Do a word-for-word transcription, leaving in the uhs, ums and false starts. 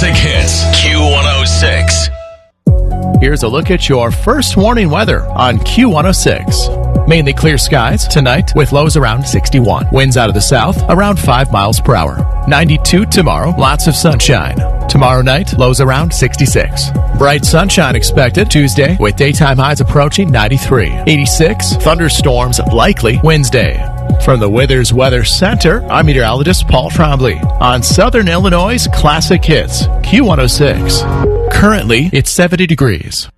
Classic Hits, Q one oh six. Here's a look at your first warning weather on Q one oh six. Mainly clear skies tonight with lows around sixty-one. Winds out of the south around five miles per hour. ninety-two tomorrow, lots of sunshine. Tomorrow night, lows around sixty-six. Bright sunshine expected Tuesday with daytime highs approaching ninety-three. eighty-six, thunderstorms likely Wednesday. From the Withers Weather Center, I'm meteorologist Paul Trombley on Southern Illinois' Classic Hits, Q one oh six. Currently, it's seventy degrees.